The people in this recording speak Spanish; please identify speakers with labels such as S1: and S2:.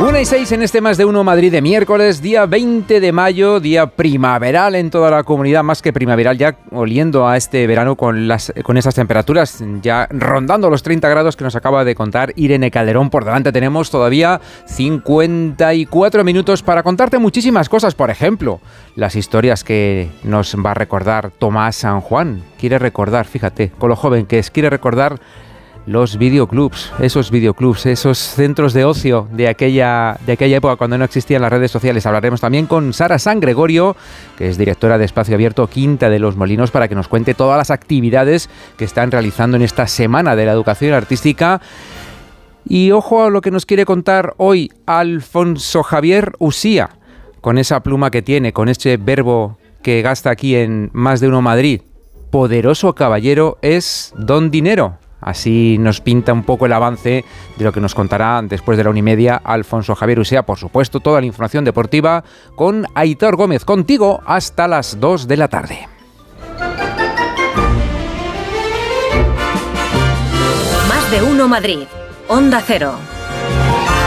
S1: 1:06 en este Más de Uno Madrid de miércoles, día 20 de mayo, día primaveral en toda la comunidad, más que primaveral, ya oliendo a este verano con esas temperaturas, ya rondando los 30 grados que nos acaba de contar Irene Calderón. Por delante tenemos todavía 54 minutos para contarte muchísimas cosas, por ejemplo, las historias que nos va a recordar Tomás San Juan. Quiere recordar, fíjate, con lo joven que es, quiere recordar los videoclubs, esos centros de ocio de aquella época cuando no existían las redes sociales. Hablaremos también con Sara San Gregorio, que es directora de Espacio Abierto Quinta de los Molinos, para que nos cuente todas las actividades que están realizando en esta Semana de la Educación Artística. Y ojo a lo que nos quiere contar hoy Alfonso Javier Usía, con esa pluma que tiene, con ese verbo que gasta aquí en Más de Uno Madrid. Poderoso caballero es don dinero. Así nos pinta un poco el avance de lo que nos contará después de la 1:30 Alfonso Javier Usía. Por supuesto, toda la información deportiva con Aitor Gómez. Contigo hasta las 2 de la tarde.
S2: Más de Uno Madrid. Onda Cero.